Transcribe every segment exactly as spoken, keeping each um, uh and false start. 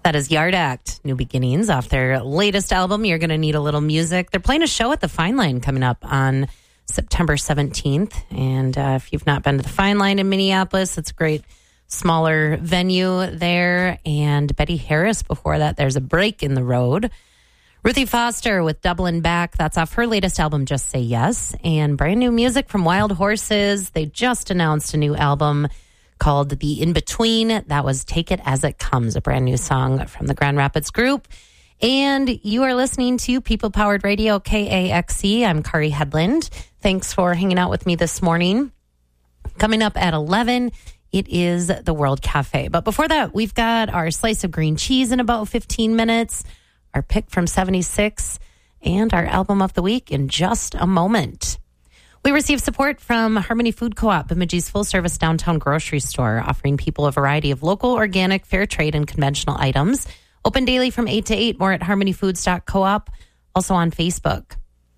That is Yard Act, New Beginnings, off their latest album, You're Gonna Need a Little Music. They're playing a show at the Fine Line coming up on September seventeenth. And uh, if you've not been to the Fine Line in Minneapolis, it's a great smaller venue there. And Betty Harris before that, There's a Break in the Road. Ruthie Foster with Dublin Back. That's off her latest album, Just Say Yes. And brand new music from Wild Horses. They just announced a new album called The In-Between. That was Take It As It Comes, a brand new song from the Grand Rapids Group. And you are listening to People Powered Radio, K A X E. I'm Kari Headland. Thanks for hanging out with me this morning. Coming up at eleven, it is the World Cafe. But before that, we've got our slice of green cheese in about fifteen minutes, our pick from seventy-six, and our album of the week in just a moment. We receive support from Harmony Food Co-op, Bemidji's full-service downtown grocery store, offering people a variety of local, organic, fair trade, and conventional items. Open daily from eight to eight, more at harmony foods dot coop, also on Facebook.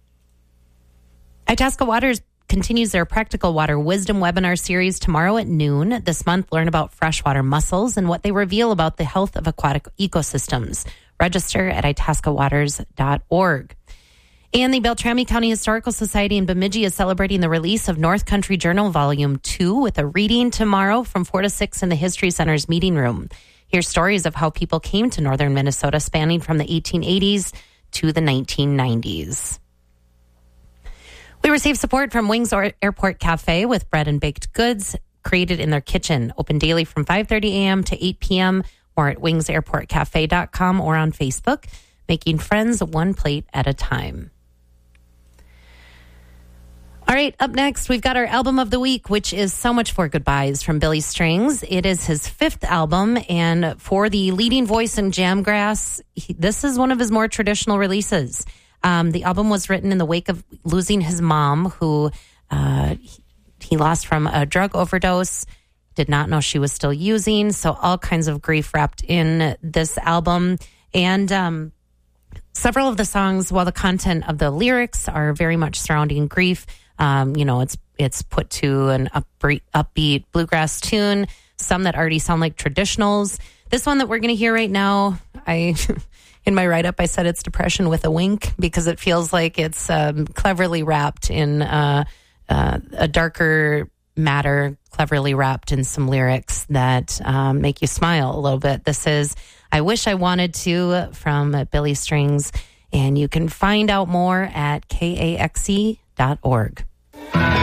Itasca Waters continues their Practical Water Wisdom webinar series tomorrow at noon. This month, learn about freshwater mussels and what they reveal about the health of aquatic ecosystems. Register at itasca waters dot org. And the Beltrami County Historical Society in Bemidji is celebrating the release of North Country Journal Volume two with a reading tomorrow from four to six in the History Center's meeting room. Here's stories of how people came to northern Minnesota spanning from the eighteen eighties to the nineteen nineties. We receive support from Wings Airport Cafe with bread and baked goods created in their kitchen. Open daily from five thirty a.m. to eight p.m. More at wings airport cafe dot com or on Facebook. Making friends one plate at a time. All right, up next, we've got our album of the week, which is So Much for Goodbyes from Billy Strings. It is his fifth album, and for the leading voice in Jamgrass, he, this is one of his more traditional releases. Um, the album was written in the wake of losing his mom, who uh, he, he lost from a drug overdose, did not know she was still using, so all kinds of grief wrapped in this album. And um, several of the songs, while the content of the lyrics are very much surrounding grief, Um, you know, it's it's put to an upbeat, upbeat bluegrass tune, some that already sound like traditionals. This one that we're going to hear right now, I in my write-up, I said it's depression with a wink because it feels like it's um, cleverly wrapped in uh, uh, a darker matter, cleverly wrapped in some lyrics that um, make you smile a little bit. This is I Wish I Wanted To from Billy Strings, and you can find out more at K A X E dot org.